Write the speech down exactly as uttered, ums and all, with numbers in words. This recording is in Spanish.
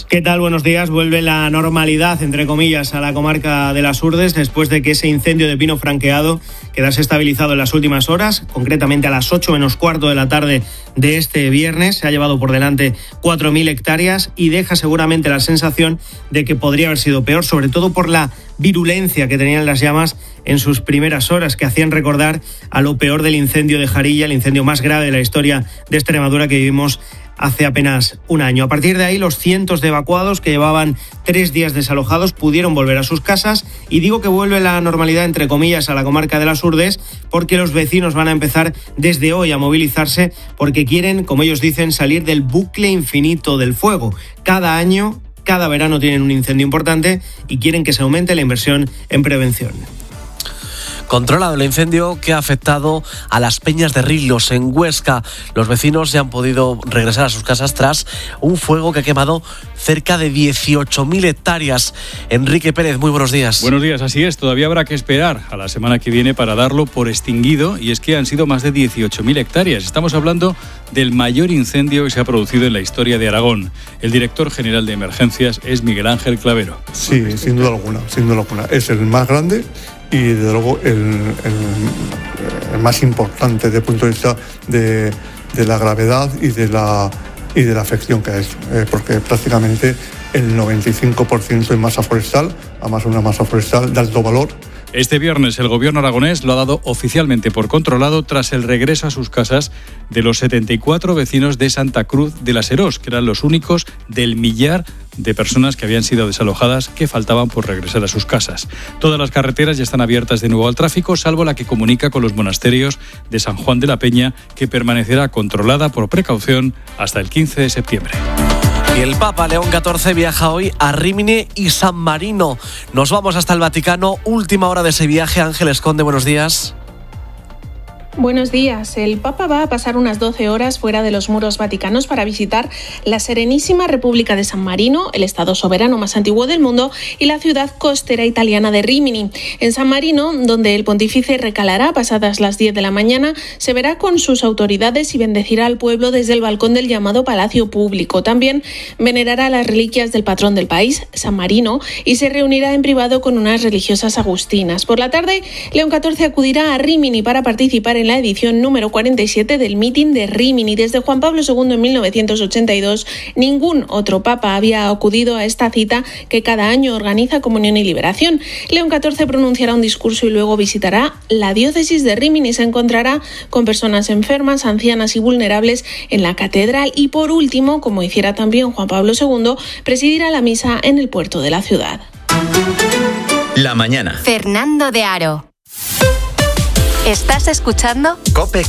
¿Qué tal? Buenos días. Vuelve la normalidad, entre comillas, a la comarca de las Urdes después de que ese incendio de pino franqueado quedase estabilizado en las últimas horas, concretamente a las ocho menos cuarto de la tarde de este viernes. Se ha llevado por delante cuatro mil hectáreas y deja seguramente la sensación de que podría haber sido peor, sobre todo por la virulencia que tenían las llamas en sus primeras horas, que hacían recordar a lo peor del incendio de Jarilla, el incendio más grave de la historia de Extremadura que vivimos hace apenas un año. A partir de ahí, los cientos de evacuados que llevaban tres días desalojados pudieron volver a sus casas, y digo que vuelve la normalidad, entre comillas, a la comarca de las Urdes, porque los vecinos van a empezar desde hoy a movilizarse porque quieren, como ellos dicen, salir del bucle infinito del fuego. Cada año, cada verano tienen un incendio importante y quieren que se aumente la inversión en prevención. Controlado el incendio que ha afectado a las Peñas de Rilos en Huesca. Los vecinos ya han podido regresar a sus casas tras un fuego que ha quemado cerca de dieciocho mil hectáreas. Enrique Pérez, muy buenos días. Buenos días, así es. Todavía habrá que esperar a la semana que viene para darlo por extinguido, y es que han sido más de dieciocho mil hectáreas. Estamos hablando del mayor incendio que se ha producido en la historia de Aragón. El director general de emergencias es Miguel Ángel Clavero. Sí, sin duda alguna, sin duda alguna. Es el más grande y desde luego el, el, el más importante desde el punto de vista de, de la gravedad y de la, y de la afección que ha hecho, eh, porque prácticamente el noventa y cinco por ciento es masa forestal, además una masa forestal de alto valor. Este viernes el gobierno aragonés lo ha dado oficialmente por controlado tras el regreso a sus casas de los setenta y cuatro vecinos de Santa Cruz de la Serós, que eran los únicos del millar de personas que habían sido desalojadas que faltaban por regresar a sus casas. Todas las carreteras ya están abiertas de nuevo al tráfico, salvo la que comunica con los monasterios de San Juan de la Peña, que permanecerá controlada por precaución hasta el quince de septiembre. Y el Papa León catorce viaja hoy a Rímini y San Marino. Nos vamos hasta el Vaticano. Última hora de ese viaje. Ángeles Conde, buenos días. Buenos días. El Papa va a pasar unas doce horas fuera de los muros vaticanos para visitar la Serenísima República de San Marino, el estado soberano más antiguo del mundo, y la ciudad costera italiana de Rímini. En San Marino, donde el pontífice recalará pasadas las diez de la mañana, se verá con sus autoridades y bendecirá al pueblo desde el balcón del llamado Palacio Público. También venerará las reliquias del patrón del país, San Marino, y se reunirá en privado con unas religiosas agustinas. Por la tarde, León catorce acudirá a Rímini para participar en la edición número cuarenta y siete del Meeting de Rímini. Desde Juan Pablo segundo en mil novecientos ochenta y dos, ningún otro papa había acudido a esta cita que cada año organiza Comunión y Liberación. León catorce pronunciará un discurso y luego visitará la diócesis de Rímini. Se encontrará con personas enfermas, ancianas y vulnerables en la catedral y, por último, como hiciera también Juan Pablo segundo, presidirá la misa en el puerto de la ciudad. La mañana. Fernando de Aro. ¿Estás escuchando? COPE